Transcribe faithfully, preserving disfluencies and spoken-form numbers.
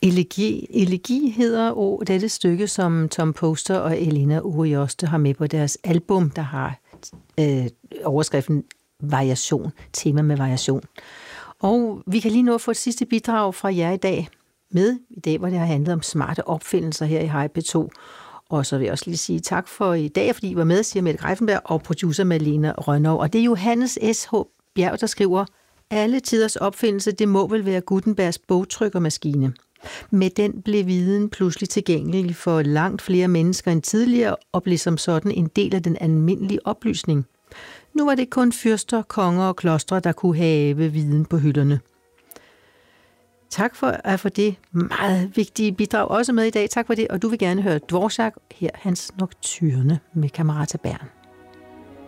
Elegi, Elegi hedder oh, dette stykke, som Tom Poster og Elena Urioste har med på deres album, der har øh, overskriften Variation, tema med variation. Og vi kan lige nå at få et sidste bidrag fra jer i dag med, i dag, hvor det har handlet om smarte opfindelser her i Hej P to. Og så vil jeg også lige sige tak for i dag, fordi I var med, siger Mette Greiffenberg og producer Malene Rønnow. Og det er Johannes S H. Bjerg, der skriver, alle tiders opfindelse, det må vel være Gutenbergs bogtrykkermaskine. Med den blev viden pludselig tilgængelig for langt flere mennesker end tidligere, og blev som sådan en del af den almindelige oplysning. Nu var det kun fyrster, konger og klostre, der kunne have viden på hylderne. Tak for at få det meget vigtige bidrag også med i dag. Tak for det, og du vil gerne høre Dvorak, her hans Nocturne med Camerata Bern.